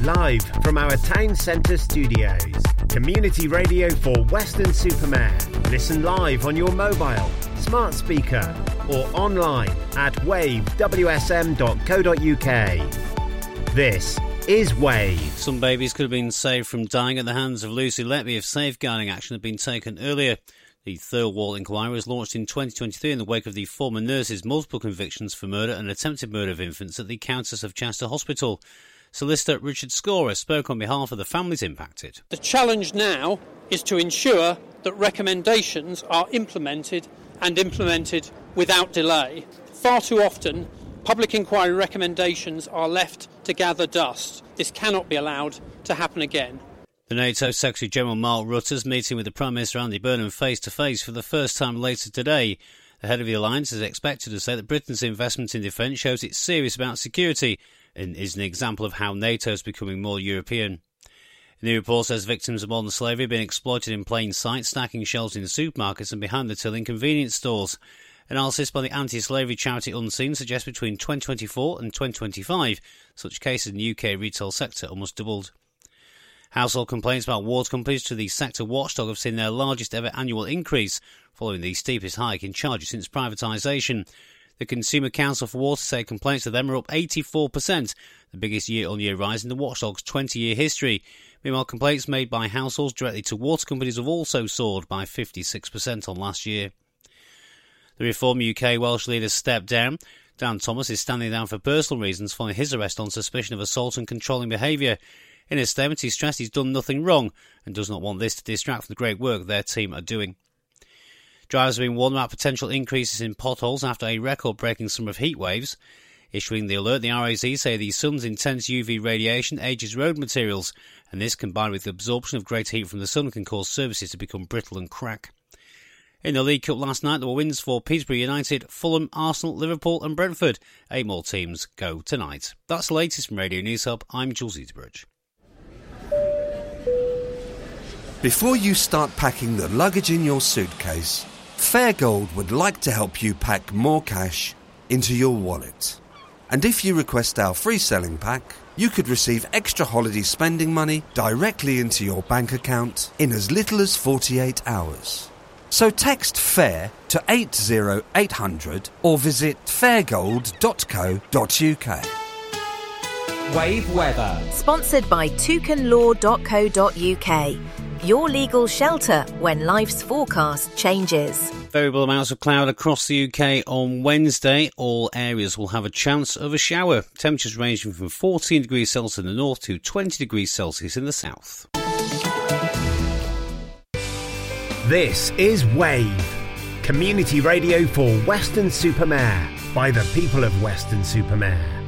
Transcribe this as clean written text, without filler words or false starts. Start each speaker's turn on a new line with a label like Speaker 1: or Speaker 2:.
Speaker 1: Live from our town centre studios. Community radio for Weston-super-Mare. Listen live on your mobile, smart speaker or online at wavewsm.co.uk. This is Wave.
Speaker 2: Some babies could have been saved from dying at the hands of Lucy Letby if safeguarding action had been taken earlier. The Thirlwall inquiry was launched in 2023 in the wake of the former nurse's multiple convictions for murder and attempted murder of infants at the Countess of Chester Hospital. Solicitor Richard Scorer spoke on behalf of the families impacted.
Speaker 3: The challenge now is to ensure that recommendations are implemented and implemented without delay. Far too often, public inquiry recommendations are left to gather dust. This cannot be allowed to happen again.
Speaker 2: The NATO Secretary-General Mark Rutte is meeting with the Prime Minister Andy Burnham face-to-face for the first time later today. The head of the alliance is expected to say that Britain's investment in defence shows it's serious about security and is an example of how NATO is becoming more European. The new report says victims of modern slavery have been exploited in plain sight, stacking shelves in supermarkets and behind-the-till in convenience stores. Analysis by the anti-slavery charity Unseen suggests between 2024 and 2025, such cases in the UK retail sector almost doubled. Household complaints about water companies to the sector watchdog have seen their largest ever annual increase, following the steepest hike in charges since privatisation. The Consumer Council for Water say complaints to them are up 84%, the biggest year-on-year rise in the watchdog's 20-year history. Meanwhile, complaints made by households directly to water companies have also soared by 56% on last year. The Reform UK Welsh leader stepped down. Dan Thomas is standing down for personal reasons following his arrest on suspicion of assault and controlling behaviour. In a statement, he stressed he's done nothing wrong and does not want this to distract from the great work their team are doing. Drivers have been warned about potential increases in potholes after a record-breaking summer of heat waves. Issuing the alert, the RAC say the sun's intense UV radiation ages road materials, and this, combined with the absorption of greater heat from the sun, can cause surfaces to become brittle and crack. In the League Cup last night, there were wins for Peterborough United, Fulham, Arsenal, Liverpool and Brentford. 8 more teams go tonight. That's the latest from Radio News Hub. I'm Jules Eaterbridge.
Speaker 4: Before you start packing the luggage in your suitcase, Fairgold would like to help you pack more cash into your wallet. And if you request our free selling pack, you could receive extra holiday spending money directly into your bank account in as little as 48 hours. So text FAIR to 80800 or visit fairgold.co.uk.
Speaker 5: Wave weather.
Speaker 6: Sponsored by toucanlaw.co.uk. Your legal shelter when life's forecast changes.
Speaker 2: Variable amounts of cloud across the UK on Wednesday. All areas will have a chance of a shower. Temperatures ranging from 14 degrees Celsius in the north to 20 degrees Celsius in the south.
Speaker 1: This is Wave. Community radio for Weston-super-Mare by the people of Weston-super-Mare.